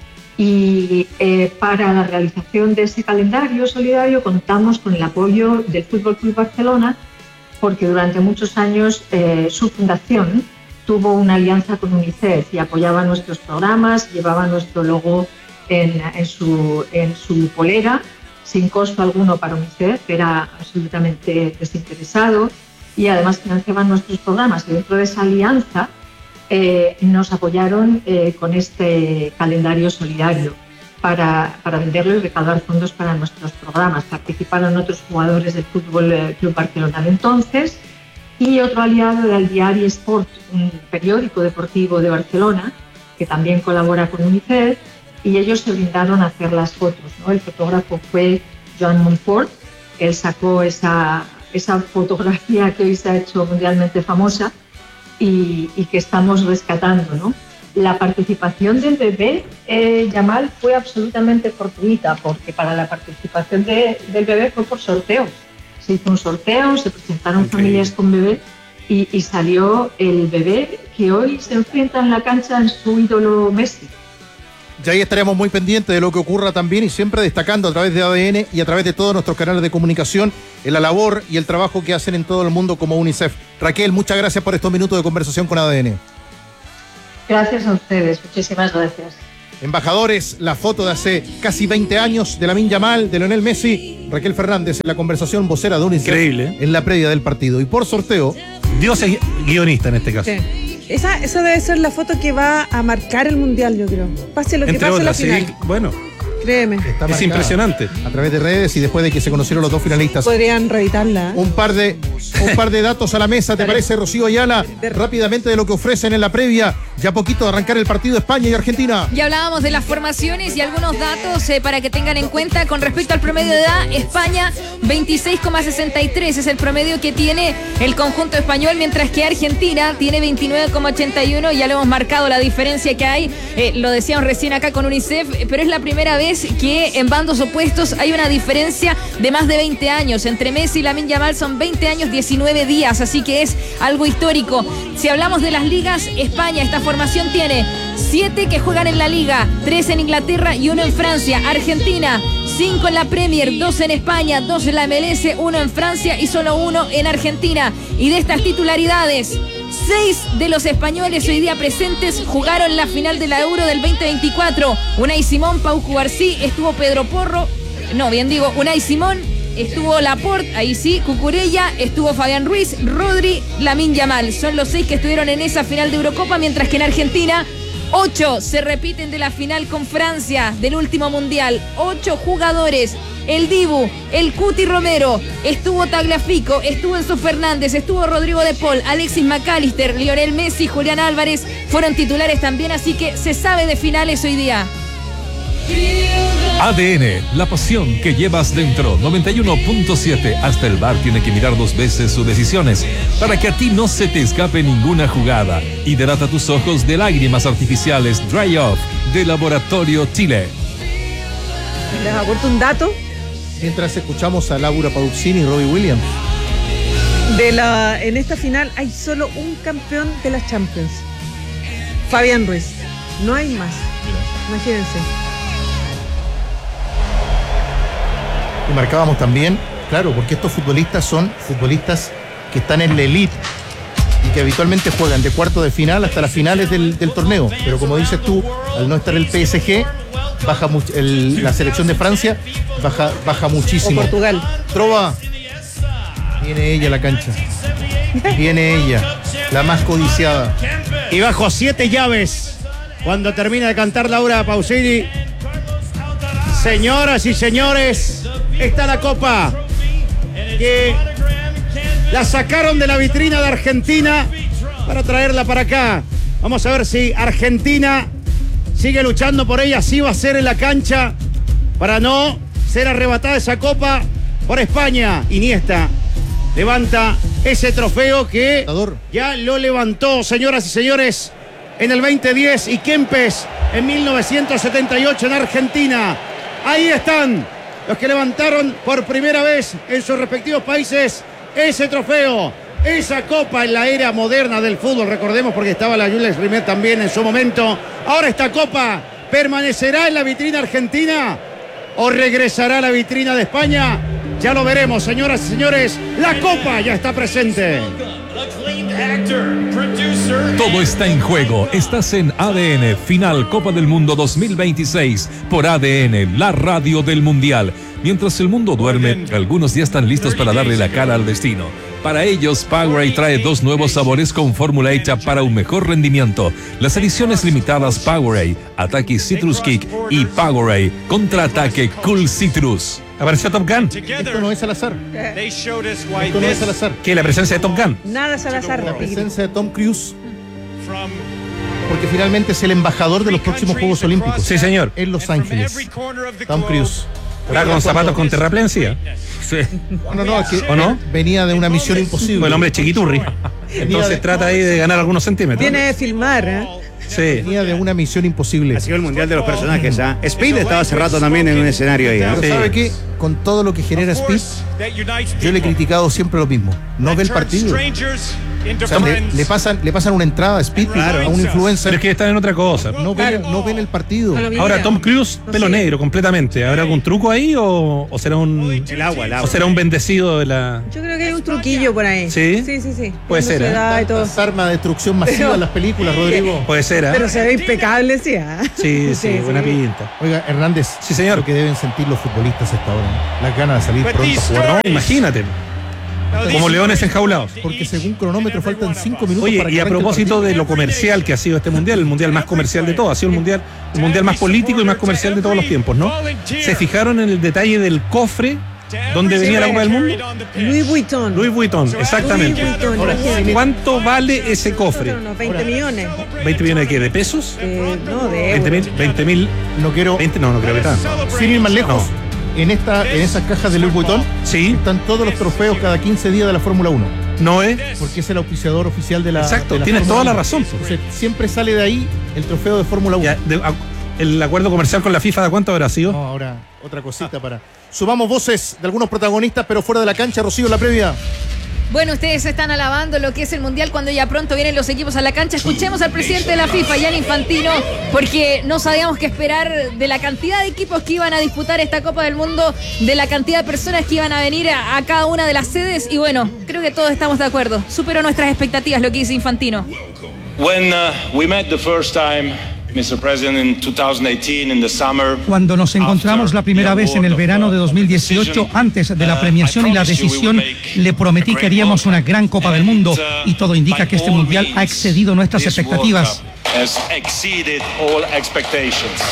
Y eh, para la realización de ese calendario solidario contamos con el apoyo del Fútbol Club Barcelona, porque durante muchos años eh, su fundación tuvo una alianza con UNICEF y apoyaba nuestros programas, llevaba nuestro logo en, en, su, en su polera, sin costo alguno para UNICEF, era absolutamente desinteresado y además financiaban nuestros programas. Y dentro de esa alianza eh, nos apoyaron eh, con este calendario solidario para, para venderlo y recaudar fondos para nuestros programas. Participaron otros jugadores del Fútbol Club Barcelona de entonces y otro aliado era el Diari Sport, un periódico deportivo de Barcelona que también colabora con UNICEF, y ellos se brindaron a hacer las fotos, ¿no? El fotógrafo fue Joan Montfort, él sacó esa, esa fotografía que hoy se ha hecho mundialmente famosa y, y que estamos rescatando, ¿no? La participación del bebé eh, Yamal fue absolutamente fortuita, porque para la participación de, del bebé fue por sorteo. se hizo un sorteo, se presentaron familias con bebé y, y salió el bebé que hoy se enfrenta en la cancha en su ídolo Messi. Y ahí estaremos muy pendientes de lo que ocurra también y siempre destacando a través de A D N y a través de todos nuestros canales de comunicación en la labor y el trabajo que hacen en todo el mundo como UNICEF. Raquel, muchas gracias por estos minutos de conversación con A D N. Gracias a ustedes, muchísimas gracias. Embajadores, la foto de hace casi veinte años de Lamine Yamal, de Lionel Messi, Raquel Fernández en la conversación vocera de UNICEF. Increíble. En la previa del partido. Y por sorteo... Dios es guionista en este caso. Sí. Esa, esa debe ser la foto que va a marcar el Mundial, yo creo. Pase lo que Entre pase otras, la final. sí, bueno. Créeme. Está es impresionante. A través de redes y después de que se conocieron los dos finalistas. Podrían reeditarla. Un par de, un par de datos a la mesa, ¿te parece, Rocío Ayala? Rápidamente de lo que ofrecen en la previa. Ya poquito de arrancar el partido de España y Argentina. Ya hablábamos de las formaciones y algunos datos eh, para que tengan en cuenta con respecto al promedio de edad. España, veintiséis coma sesenta y tres es el promedio que tiene el conjunto español, mientras que Argentina tiene veintinueve coma ochenta y uno. Ya lo hemos marcado la diferencia que hay. Eh, lo decíamos recién acá con UNICEF, pero es la primera vez que en bandos opuestos hay una diferencia de más de veinte años. Entre Messi y Lamine Yamal son veinte años, diecinueve días, así que es algo histórico. Si hablamos de las ligas, España, esta formación tiene siete que juegan en la Liga, tres en Inglaterra y uno en Francia. Argentina, cinco en la Premier, dos en España, dos en la M L S, uno en Francia y solo uno en Argentina. Y de estas titularidades, seis de los españoles hoy día presentes jugaron la final de la Euro del veinte veinticuatro. Unai Simón, Pau Cubarsí, estuvo Pedro Porro, no, bien digo, Unai Simón, estuvo Laporte, ahí sí, Cucurella, estuvo Fabián Ruiz, Rodri, Lamine Yamal. Son los seis que estuvieron en esa final de Eurocopa, mientras que en Argentina, ocho se repiten de la final con Francia del último mundial. Ocho jugadores. El Dibu, el Cuti Romero, estuvo Tagliafico, estuvo Enzo Fernández, estuvo Rodrigo de Paul, Alexis McAllister, Lionel Messi, Julián Álvarez, fueron titulares también, así que se sabe de finales hoy día. A D N, la pasión que llevas dentro. noventa y uno punto siete. Hasta el bar tiene que mirar dos veces sus decisiones para que a ti no se te escape ninguna jugada. Hidrata tus ojos de lágrimas artificiales Dry Off de Laboratorio Chile. Les aporto un dato. Mientras escuchamos a Laura Pausini y Robbie Williams. De la, en esta final hay solo un campeón de las Champions. Fabián Ruiz. No hay más. Imagínense. Y marcábamos también, claro, porque estos futbolistas son futbolistas que están en la elite y que habitualmente juegan de cuarto de final hasta las finales del, del torneo. Pero como dices tú, al no estar el P S G, baja much- el, la selección de Francia baja, baja muchísimo. O Portugal. Trova, viene ella a la cancha. Viene ella, la más codiciada. Y bajo siete llaves, cuando termina de cantar Laura Pausini. Señoras y señores, está la copa que la sacaron de la vitrina de Argentina para traerla para acá. Vamos a ver si Argentina sigue luchando por ella, sí va a ser en la cancha para no ser arrebatada esa copa por España. Iniesta levanta ese trofeo que ya lo levantó, señoras y señores, en el veinte diez y Kempes en mil novecientos setenta y ocho en Argentina. Ahí están los que levantaron por primera vez en sus respectivos países ese trofeo, esa copa en la era moderna del fútbol. Recordemos, porque estaba la Jules Rimet también en su momento. Ahora esta copa permanecerá en la vitrina argentina o regresará a la vitrina de España. Ya lo veremos, señoras y señores. La copa ya está presente. Todo está en juego. Estás en A D N, Final Copa del Mundo dos mil veintiséis, por A D N, la radio del Mundial. Mientras el mundo duerme, algunos ya están listos para darle la cara al destino. Para ellos, Powerade trae dos nuevos sabores con fórmula hecha para un mejor rendimiento. Las ediciones limitadas Powerade, Ataque Citrus Kick y Powerade, Contraataque Cool Citrus. Apareció Top Gun. Esto no es al azar. Esto no es al azar. ¿Qué? ¿La presencia de Top Gun? Nada es al azar. La presencia de Tom Cruise. Porque finalmente es el embajador de los próximos Juegos Olímpicos. Sí, señor. En Los Ángeles. Tom Cruise. ¿Está con zapatos con terraplencia? Sí. No, no, es que ¿O no? venía de una misión imposible. Bueno, hombre, chiquiturri. Entonces de... trata ahí de ganar algunos centímetros. Viene de filmar, ¿eh? Sí. Venía de una misión imposible. Ha sido el mundial de los personajes, ¿ah? ¿eh? Speed estaba hace rato también en un escenario ahí, ¿eh? Pero ¿sabe qué? Con todo lo que genera Speed, yo le he criticado siempre lo mismo. No ve el partido. O sea, le, le pasan, le pasan una entrada a Speed, claro, a un influencer. Pero es que están en otra cosa. No ven, no ven el partido. Ahora, Tom Cruise, pelo negro completamente. ¿Habrá algún truco ahí o, o será un el agua, el agua. o será un bendecido de la? Yo creo que hay un truquillo por ahí. ¿Sí? Sí, sí, sí. Puede ser, ¿eh? Tantas armas de destrucción masiva Pero- en las películas, Rodrigo. Puede ser, ¿eh? Pero se ve impecable, sí. ¿ah? Sí, sí, Sí, buena sí. pinta. Oiga, Hernández. Sí, señor. Lo que deben sentir los futbolistas a esta hora. Las ganas de salir pronto a jugar. No, imagínate. Como leones enjaulados. Porque según cronómetro faltan cinco minutos Oye, para que y a arranque el propósito partido. de lo comercial que ha sido este mundial, el mundial más comercial de todos, ha sido el mundial, el mundial más político y más comercial de todos los tiempos, ¿no? ¿Se fijaron en el detalle del cofre donde venía la Copa del Mundo? Louis Vuitton. Louis Vuitton, exactamente. Louis Vuitton, Ahora, imagínate. ¿cuánto vale ese cofre? Unos veinte millones. ¿veinte millones de qué? ¿De pesos? Eh, no, de ¿veinte euros. mil? veinte mil. No quiero. veinte, no, no creo que tanto. Sin ir más lejos. No. En, esta, en esas cajas de Louis Vuitton sí. están todos los trofeos cada quince días de la Fórmula uno. No es. Porque es el auspiciador oficial de la. Exacto, de la tienes Fórmula toda la uno. razón. Entonces, siempre sale de ahí el trofeo de Fórmula uno. Ya, de- a- el acuerdo comercial con la FIFA, ¿de cuánto habrá sido? No, ahora otra cosita para. Subamos voces de algunos protagonistas, pero fuera de la cancha, Rocío, en la previa. Bueno, ustedes están alabando lo que es el Mundial cuando ya pronto vienen los equipos a la cancha. Escuchemos al presidente de la FIFA, Gianni Infantino, porque no sabíamos qué esperar de la cantidad de equipos que iban a disputar esta Copa del Mundo, de la cantidad de personas que iban a venir a, a cada una de las sedes. Y bueno, creo que todos estamos de acuerdo. Superó nuestras expectativas lo que hizo Infantino. When uh, we met the first time, mister President, in two thousand eighteen in the summer, Cuando nos encontramos la primera vez en el verano de dos mil dieciocho, antes de la premiación y la decisión, le prometí que haríamos una gran Copa del Mundo y todo indica que este Mundial ha excedido nuestras this World expectativas. Cup has exceeded all expectations.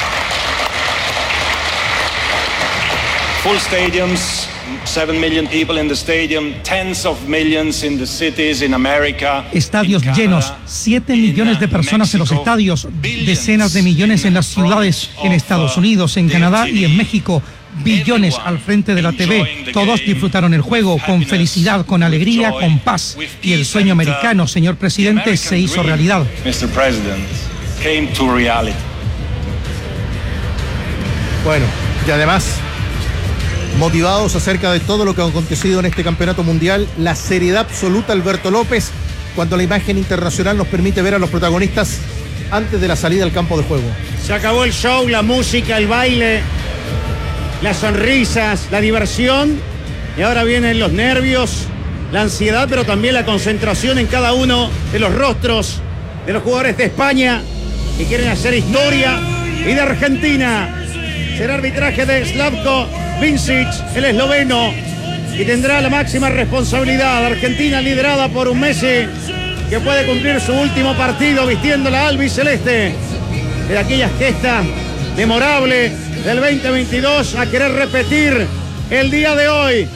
Full stadiums, seven million people in the stadium, tens of millions in the cities in America. Estadios llenos, siete millones de personas en los estadios, decenas de millones en las ciudades, en Estados Unidos, en Canadá y en México. Billones al frente de la T V. Todos disfrutaron el juego con felicidad, con alegría, con paz. Y el sueño americano, señor presidente, se hizo realidad. mister President, came to reality. Bueno, y además, motivados acerca de todo lo que ha acontecido en este campeonato mundial, la seriedad absoluta, Alberto López, cuando la imagen internacional nos permite ver a los protagonistas antes de la salida al campo de juego. Se acabó el show, la música, el baile, las sonrisas, la diversión. Y ahora vienen los nervios, la ansiedad, pero también la concentración en cada uno de los rostros de los jugadores de España que quieren hacer historia, y de Argentina. Será arbitraje de Slavko Vincic, el esloveno, y tendrá la máxima responsabilidad. Argentina liderada por un Messi que puede cumplir su último partido vistiendo la albiceleste, de aquellas gestas memorables del veinte veintidós a querer repetir el día de hoy.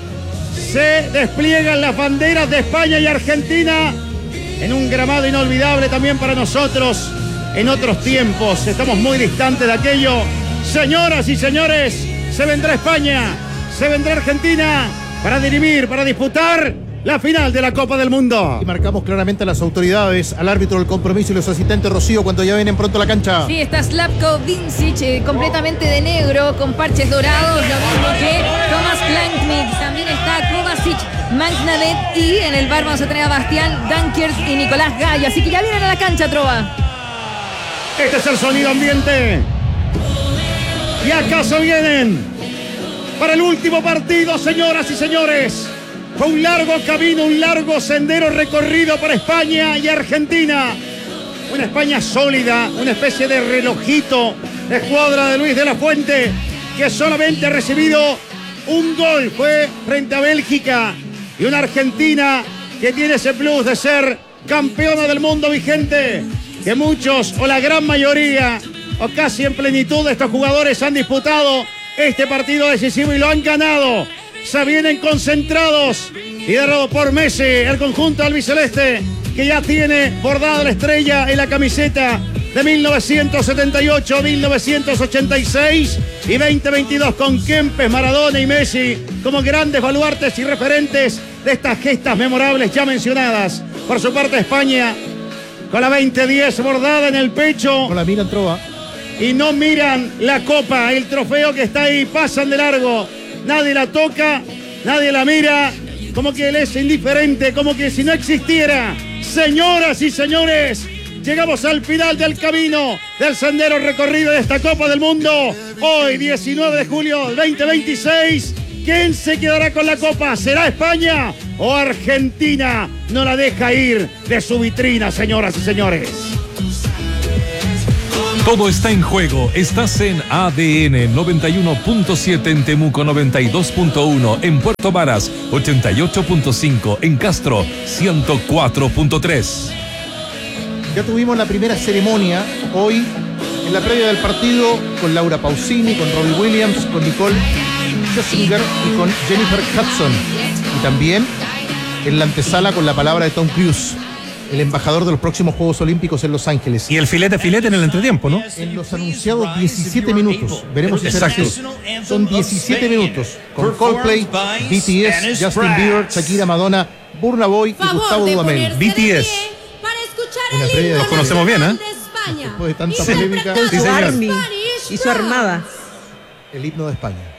Se despliegan las banderas de España y Argentina en un gramado inolvidable también para nosotros en otros tiempos. Estamos muy distantes de aquello. Señoras y señores, se vendrá España, se vendrá Argentina para dirimir, para disputar la final de la Copa del Mundo. Y marcamos claramente a las autoridades, al árbitro del compromiso y los asistentes, Rocío, cuando ya vienen pronto a la cancha. Sí, está Slavko Vincic, eh, completamente de negro, con parches dorados, lo mismo que Thomas Klanknik. También está Kovacic, Magnadet, y en el bar vamos a tener a Bastián Dankers y Nicolás Gallo. Así que ya vienen a la cancha, Trova. Este es el sonido ambiente. ¿Y acaso vienen para el último partido, señoras y señores? Fue un largo camino, un largo sendero recorrido por España y Argentina. Una España sólida, una especie de relojito de escuadra de Luis de la Fuente, que solamente ha recibido un gol. Fue frente a Bélgica. Y una Argentina que tiene ese plus de ser campeona del mundo vigente, que muchos o la gran mayoría o casi en plenitud de estos jugadores han disputado este partido decisivo y lo han ganado. Se vienen concentrados, liderado por Messi, el conjunto albiceleste, que ya tiene bordada la estrella en la camiseta de mil novecientos setenta y ocho, mil novecientos ochenta y seis y veinte veintidós, con Kempes, Maradona y Messi como grandes baluartes y referentes de estas gestas memorables ya mencionadas. Por su parte, España, con la veinte diez bordada en el pecho. No la miran, Trova. Y no miran la copa, el trofeo que está ahí, pasan de largo. Nadie la toca, nadie la mira, como que él es indiferente, como que si no existiera. Señoras y señores, llegamos al final del camino, del sendero recorrido de esta Copa del Mundo. Hoy, diecinueve de julio del veinte veintiséis. ¿Quién se quedará con la Copa? ¿Será España o Argentina? No la deja ir de su vitrina, señoras y señores. Todo está en juego. Estás en A D N noventa y uno punto siete en Temuco, noventa y dos punto uno en Puerto Varas, ochenta y ocho punto cinco en Castro, ciento cuatro punto tres. Ya tuvimos la primera ceremonia hoy en la previa del partido con Laura Pausini, con Robbie Williams, con Nicole Scherzinger y con Jennifer Hudson. Y también en la antesala con la palabra de Tom Cruise, el embajador de los próximos Juegos Olímpicos en Los Ángeles. Y el filete filete en el entretiempo, ¿no? En los anunciados diecisiete minutos. Veremos si será así. Son diecisiete minutos con Coldplay, B T S, Justin Bieber, Shakira, Madonna, Burna Boy y Gustavo Dudamel. B T S. Una previa Los conocemos bien, ¿eh? Después de tanta polémica. Con su army y su armada. El himno de España.